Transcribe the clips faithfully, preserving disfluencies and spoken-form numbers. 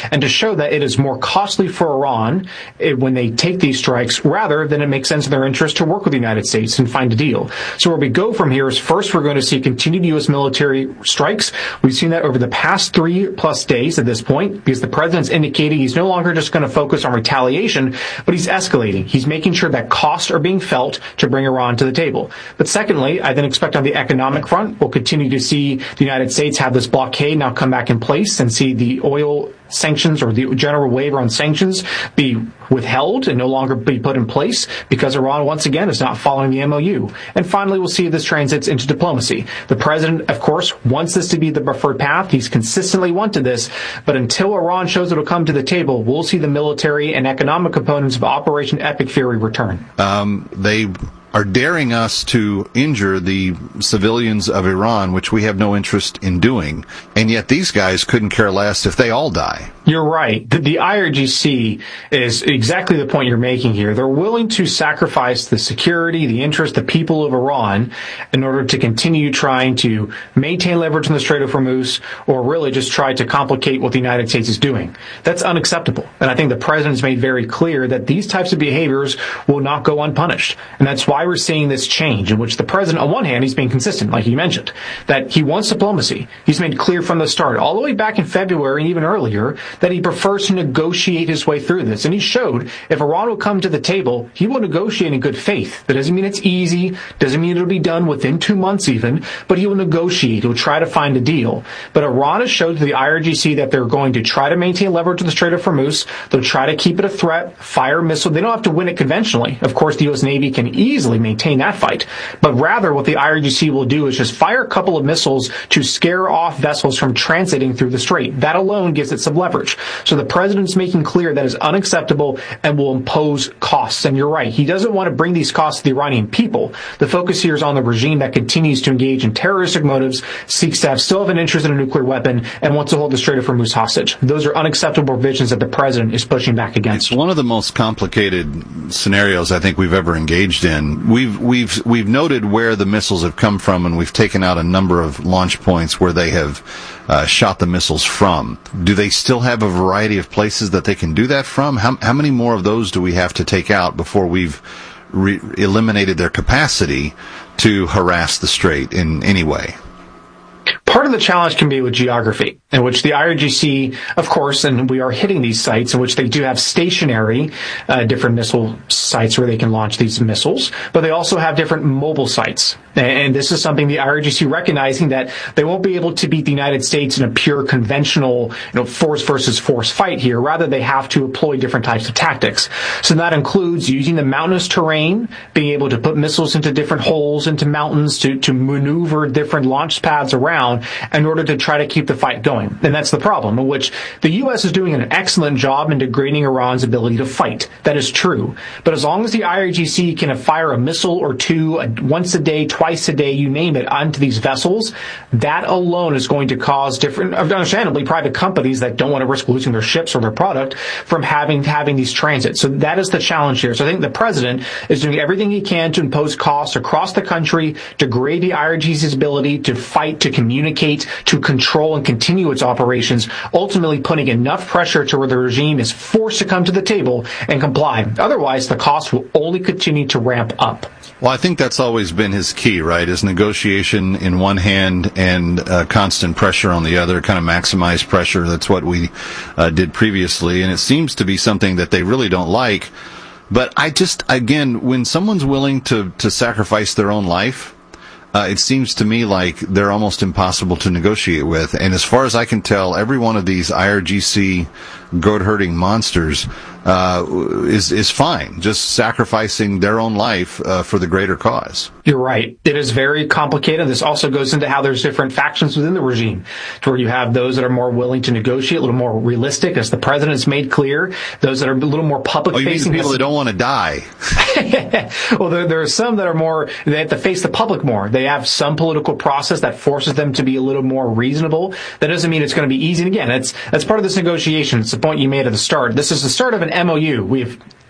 and to show that it is more costly for Iran eh, when they take these strikes rather than it makes sense in their interest to work with the United States and find a deal. So where we go from here is first we're going to see continued U S military strikes. We've seen that over the past three plus days at this point because the president's indicating he's no longer just going to focus on retaliation, but he's escalating. He's making sure that costs are being felt to bring Iran to the table. But secondly, I then expect on the economic front, we'll continue to see the United States have this blockade now come back in place and see the oil sanctions or the general waiver on sanctions be withheld and no longer be put in place because Iran, once again, is not following the M O U. And finally, we'll see if this transits into diplomacy. The president, of course, wants this to be the preferred path. He's consistently wanted this. But until Iran shows it'll come to the table, we'll see the military and economic components of Operation Epic Fury return. Um, they are daring us to injure the civilians of Iran, which we have no interest in doing. And yet these guys couldn't care less if they all die. You're right. The, the I R G C is exactly the point you're making here. They're willing to sacrifice the security, the interest, the people of Iran in order to continue trying to maintain leverage in the Strait of Hormuz or really just try to complicate what the United States is doing. That's unacceptable. And I think the president's made very clear that these types of behaviors will not go unpunished. And that's why we're seeing this change in which the president, on one hand, he's being consistent, like you mentioned, that he wants diplomacy. He's made clear from the start, all the way back in February and even earlier, that he prefers to negotiate his way through this. And he showed if Iran will come to the table, he will negotiate in good faith. That doesn't mean it's easy, doesn't mean it'll be done within two months even, but he will negotiate. He'll try to find a deal. But Iran has showed to the I R G C that they're going to try to maintain leverage in the Strait of Hormuz. They'll try to keep it a threat, fire missile. They don't have to win it conventionally. Of course, the U S Navy can easily maintain that fight. But rather, what the I R G C will do is just fire a couple of missiles to scare off vessels from transiting through the strait. That alone gives it some leverage. So the president's making clear that is unacceptable and will impose costs. And you're right. He doesn't want to bring these costs to the Iranian people. The focus here is on the regime that continues to engage in terroristic motives, seeks to have still have an interest in a nuclear weapon, and wants to hold the Strait of Hormuz hostage. Those are unacceptable provisions that the president is pushing back against. It's one of the most complicated scenarios I think we've ever engaged in. We've we've we've noted where the missiles have come from, and we've taken out a number of launch points where they have uh, shot the missiles from. Do they still have a variety of places that they can do that from? How, how many more of those do we have to take out before we've re- eliminated their capacity to harass the strait in any way? Part of the challenge can be with geography, in which the I R G C, of course, and we are hitting these sites in which they do have stationary uh, different missile sites where they can launch these missiles, but they also have different mobile sites. And this is something the I R G C recognizing that they won't be able to beat the United States in a pure conventional, you know, force versus force fight here. Rather, they have to employ different types of tactics. So that includes using the mountainous terrain, being able to put missiles into different holes, into mountains, to, to maneuver different launch pads around in order to try to keep the fight going. And that's the problem, in which the U S is doing an excellent job in degrading Iran's ability to fight. That is true. But as long as the I R G C can fire a missile or two a, once a day, twice a day, you name it, onto these vessels, that alone is going to cause different, understandably, private companies that don't want to risk losing their ships or their product from having having these transits. So that is the challenge here. So I think the president is doing everything he can to impose costs across the country, degrade the I R G C's ability to fight, to communicate, to control and continue its operations, ultimately putting enough pressure to where the regime is forced to come to the table and comply. Otherwise, the cost will only continue to ramp up. Well, I think that's always been his key, right, is negotiation in one hand and uh, constant pressure on the other, kind of maximize pressure. That's what we uh, did previously, and it seems to be something that they really don't like. But I just, again, when someone's willing to, to sacrifice their own life, Uh, it seems to me like they're almost impossible to negotiate with. And as far as I can tell, every one of these I R G C goat-herding monsters uh, is is fine, just sacrificing their own life uh, for the greater cause. You're right. It is very complicated. This also goes into how there's different factions within the regime, to where you have those that are more willing to negotiate, a little more realistic, as the president's made clear, those that are a little more public-facing. Oh, you mean the people that don't want to die? Well, there, there are some that are more, they have to face the public more. They have some political process that forces them to be a little more reasonable. That doesn't mean it's going to be easy. And again, that's, that's part of this negotiation. It's the point you made at the start. This is the start of an M O U. We've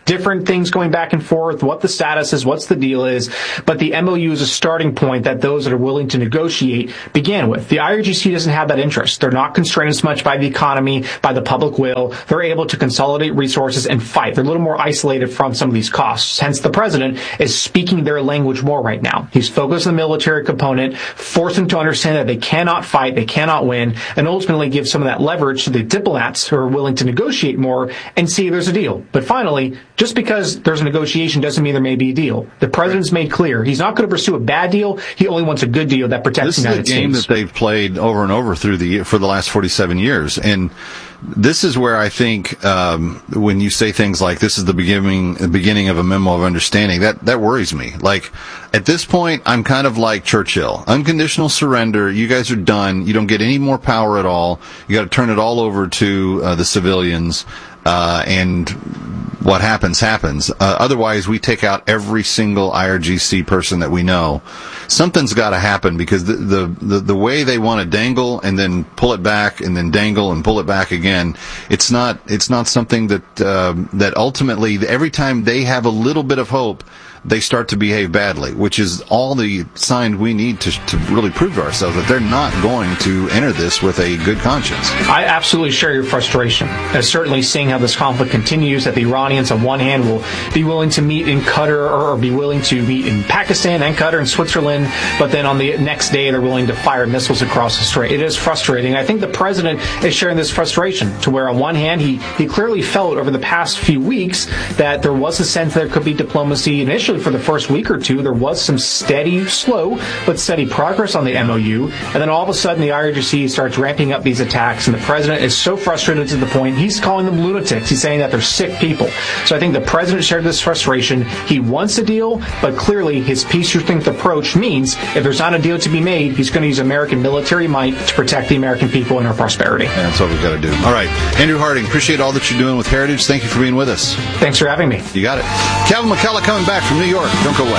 different things going back and forth, what the status is, what's the deal is, but the M O U is a starting point that those that are willing to negotiate began with. The I R G C doesn't have that interest. They're not constrained as much by the economy, by the public will. They're able to consolidate resources and fight. They're a little more isolated from some of these costs. Hence, the president is speaking their language more right now. He's focused on the military component, forcing them to understand that they cannot fight, they cannot win, and ultimately give some of that leverage to the diplomats who are willing to negotiate more and see if there's a deal. But finally, just because there's a negotiation doesn't mean there may be a deal. The president's made clear he's not going to pursue a bad deal. He only wants a good deal that protects the United States. This is a game that they've played over and over through the for the last forty-seven years, and this is where I think um, when you say things like this is the beginning the beginning of a memo of understanding, that that worries me. Like at this point, I'm kind of like Churchill. Unconditional surrender. You guys are done. You don't get any more power at all. You got to turn it all over to uh, the civilians. Uh, and what happens, happens. Uh, otherwise, we take out every single I R G C person that we know. Something's got to happen because the, the, the, the way they want to dangle and then pull it back and then dangle and pull it back again, it's not, it's not something that, uh, that ultimately every time they have a little bit of hope, they start to behave badly, which is all the sign we need to to really prove to ourselves that they're not going to enter this with a good conscience. I absolutely share your frustration. Uh, certainly seeing how this conflict continues, that the Iranians on one hand will be willing to meet in Qatar or be willing to meet in Pakistan and Qatar and Switzerland, but then on the next day they're willing to fire missiles across the strait. It is frustrating. I think the president is sharing this frustration to where on one hand he, he clearly felt over the past few weeks that there was a sense there could be diplomacy. Initially for the first week or two, there was some steady, slow, but steady progress on the M O U. And then all of a sudden, the I R G C starts ramping up these attacks, and the president is so frustrated to the point he's calling them lunatics. He's saying that they're sick people. So I think the president shared this frustration. He wants a deal, but clearly his peace-through-strength approach means if there's not a deal to be made, he's going to use American military might to protect the American people and our prosperity. And that's what we've got to do. All right. Andrew Harding, appreciate all that you're doing with Heritage. Thank you for being with us. Thanks for having me. You got it. Kevin McCullough coming back from New York. Don't go away.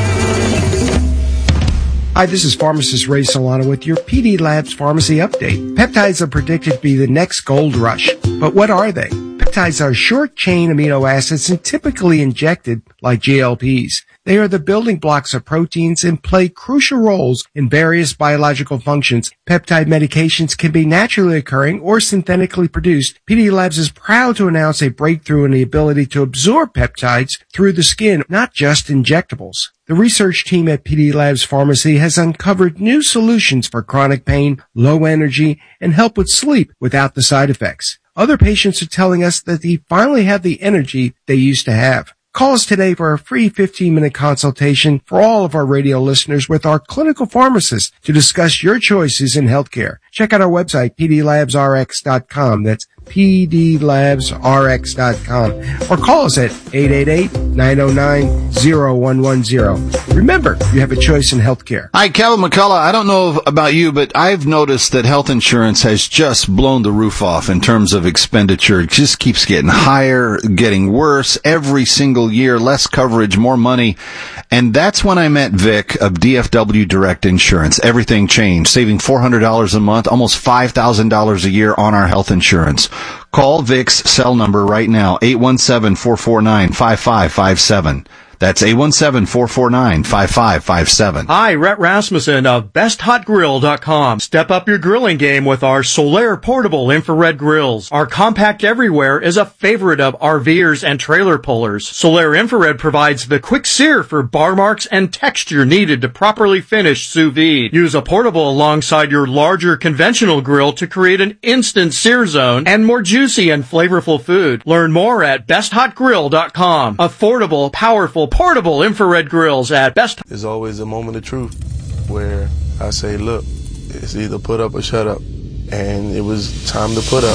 Hi, this is pharmacist Ray Solano with your P D Labs Pharmacy Update. Peptides are predicted to be the next gold rush. But what are they? Peptides are short-chain amino acids and typically injected like G L Ps. They are the building blocks of proteins and play crucial roles in various biological functions. Peptide medications can be naturally occurring or synthetically produced. P D Labs is proud to announce a breakthrough in the ability to absorb peptides through the skin, not just injectables. The research team at P D Labs Pharmacy has uncovered new solutions for chronic pain, low energy, and help with sleep without the side effects. Other patients are telling us that they finally have the energy they used to have. Call us today for a free fifteen-minute consultation for all of our radio listeners with our clinical pharmacist to discuss your choices in healthcare. Check out our website, p d labs r x dot com. That's p d labs r x dot com. Or call us at eight eight eight, nine oh nine, oh one one oh. Remember, you have a choice in healthcare. Hi, Kevin McCullough. I don't know about you, but I've noticed that health insurance has just blown the roof off in terms of expenditure. It just keeps getting higher, getting worse every single year, less coverage, more money. And that's when I met Vic of D F W Direct Insurance. Everything changed, saving four hundred dollars a month, almost five thousand dollars a year on our health insurance. Call Vic's cell number right now, eight one seven, four four nine, five five five seven. That's eight one seven, four four nine, five five five seven. Hi, Rhett Rasmussen of best hot grill dot com. Step up your grilling game with our Solaire portable infrared grills. Our compact everywhere is a favorite of RVers and trailer pullers. Solaire infrared provides the quick sear for bar marks and texture needed to properly finish sous vide. Use a portable alongside your larger conventional grill to create an instant sear zone and more juicy and flavorful food. Learn more at best hot grill dot com. Affordable, powerful, portable infrared grills at Best. There's always a moment of truth where I say, look, it's either put up or shut up. And it was time to put up.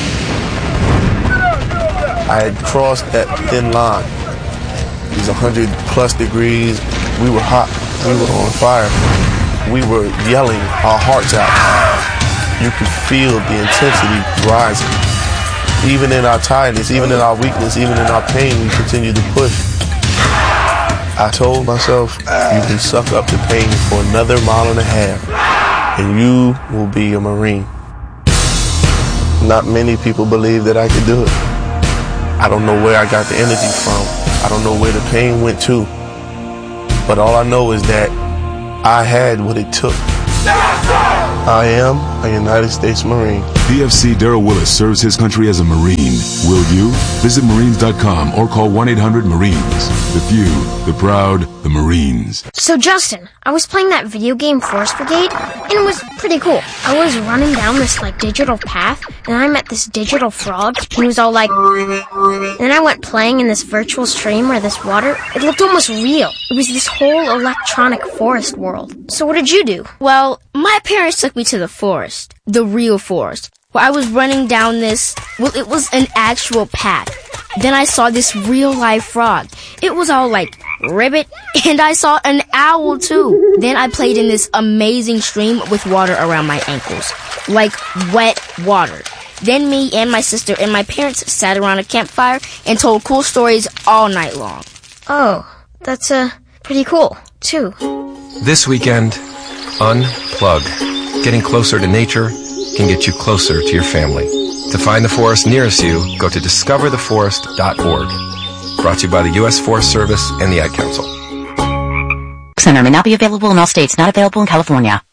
I had crossed that thin line. It was one hundred plus degrees. We were hot. We were on fire. We were yelling our hearts out. You could feel the intensity rising. Even in our tiredness, even in our weakness, even in our pain, we continued to push. I told myself, you can suck up the pain for another mile and a half, and you will be a Marine. Not many people believe that I could do it. I don't know where I got the energy from. I don't know where the pain went to. But all I know is that I had what it took. I am a United States Marine. P F C Darrell Willis serves his country as a Marine. Will you? Visit Marines dot com or call one eight hundred Marines. The few, the proud, the Marines. So Justin, I was playing that video game Forest Brigade, and it was pretty cool. I was running down this like digital path, and I met this digital frog, and he was all like... And then I went playing in this virtual stream where this water, it looked almost real. It was this whole electronic forest world. So what did you do? Well, my parents took me to the forest, the real forest, where I was running down this, well, it was an actual path. Then I saw this real-life frog. It was all like, ribbit, and I saw an owl too. Then I played in this amazing stream with water around my ankles, like wet water. Then me and my sister and my parents sat around a campfire and told cool stories all night long. Oh, that's uh, pretty cool, too. This weekend, unplug. Getting closer to nature can get you closer to your family. To find the forest nearest you, go to discover the forest dot org. Brought to you by the U S Forest Service and the Ad Council. Center may not be available in all states, not available in California.